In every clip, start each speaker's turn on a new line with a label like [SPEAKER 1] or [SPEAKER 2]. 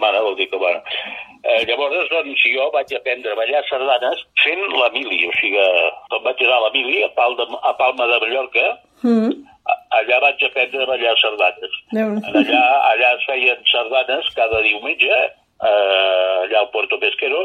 [SPEAKER 1] setmana, vol dir que, bueno... Llavors, doncs, jo vaig aprendre a ballar sardanes fent la mili, o sigui, quan vaig anar a la mili, a Palma de Mallorca, allà vaig aprendre a ballar sardanes. Allà es feien sardanes cada diumenge, allà al Puerto Pesquero,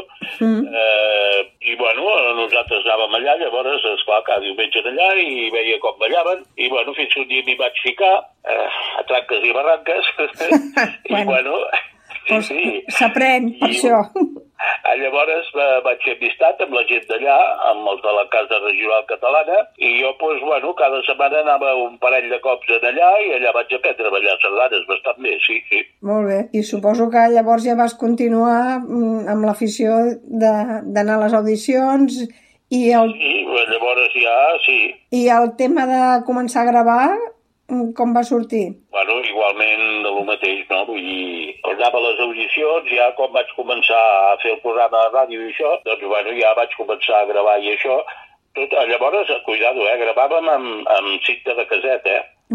[SPEAKER 1] i bueno, nosaltres anàvem allà, llavors, esclar, cada diumenge allà i veia com ballaven, i bueno, fins que un dia m'hi vaig ficar, a tranques i barranques, i bueno...
[SPEAKER 2] Sí. S'aprèn, per això.
[SPEAKER 1] Llavors vaig fer amistat amb la gent d'allà, amb els de la Casa Regional Catalana, i jo, doncs, bueno, cada setmana anava un parell de cops allà i allà vaig aprendre a ballar sardanes bastant bé, sí.
[SPEAKER 2] Molt bé, i suposo que llavors ja vas continuar amb l'afició d'anar a les audicions i el...
[SPEAKER 1] Sí, llavors ja, sí.
[SPEAKER 2] I el tema de començar a gravar... Com va sortir?
[SPEAKER 1] Bueno, igualment de lo mateix, no? Vull dir, anava a les audicions, ja quan vaig començar a fer el programa de ràdio i això, doncs, bueno, ja vaig començar a gravar i això. Tot, llavors, cuidado, gravàvem amb cinta de caset,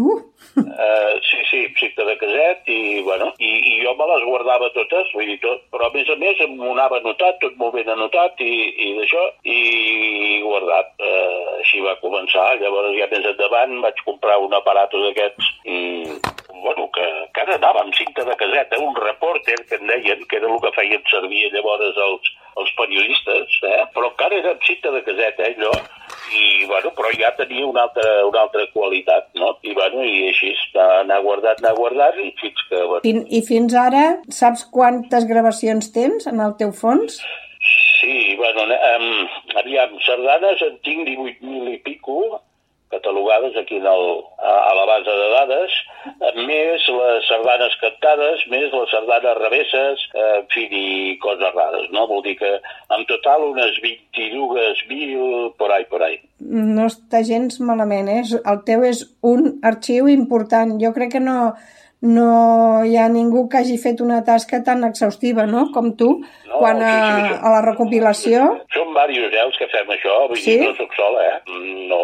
[SPEAKER 1] Sí, cinta de caset, i, bueno, i jo me les guardava totes, vull dir, tot, però a més m'ho anava anotat, tot molt ben anotat, i d'això, i guardat. Així va començar, llavors ja més endavant vaig comprar un aparato d'aquests, bueno, que ara anava amb cinta de caset, un reporter, que en deien, que era el que feien servir llavors els periodistes, però encara era amb cinta de caset, allò, i, bueno, però ja tenia una altra qualitat, no? I, bueno, i així anar guardat, i fins que... Bueno.
[SPEAKER 2] I fins ara, saps quantes gravacions tens en el teu fons?
[SPEAKER 1] Sí, bueno, aviam, sardanes en tinc 18.000 i pico, catalogades aquí a la base de dades, més les sardanes cantades, més les sardanes revesses, en fi, i coses rares, no? Vol dir que en total unes 22.000 por ahí.
[SPEAKER 2] No està gens malament, El teu és un arxiu important. Jo crec que no hi ha ningú que hagi fet una tasca tan exhaustiva, no?, com tu, quant a la recopilació.
[SPEAKER 1] Som diversos, els que fem això, vull dir, no soc sol, No,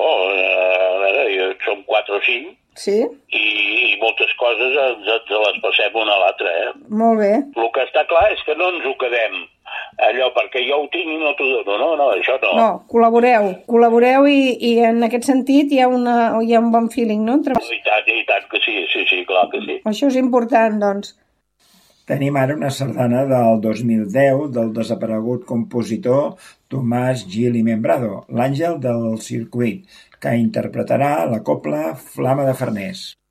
[SPEAKER 1] som 4 o 5.
[SPEAKER 2] Sí?
[SPEAKER 1] I moltes coses ens les passem una a l'altra,
[SPEAKER 2] Molt bé.
[SPEAKER 1] El que està clar és que no ens ho quedem, allò, perquè jo ho tinc i no t'ho dono, no, això no.
[SPEAKER 2] No, col·laboreu i en aquest sentit hi ha un bon feeling, no?
[SPEAKER 1] I tant que sí, clar que sí.
[SPEAKER 2] Això és important, doncs.
[SPEAKER 3] Tenim ara una sardana del 2010 del desaparegut compositor Tomàs Gil i Membrado, l'Àngel del Circuit, que interpretarà la cobla Flama de Farners.